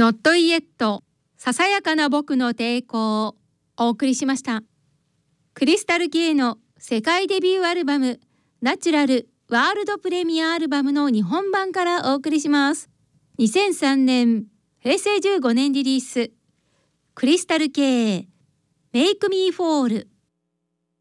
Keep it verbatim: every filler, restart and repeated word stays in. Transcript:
ノットイエット、ささやかな僕の抵抗をお送りしました。クリスタル K の世界デビューアルバムナチュラルワールドプレミアアルバムの日本版からお送りします。にせんさんねんへいせいじゅうごねんリリース、クリスタル K Make Me Fall。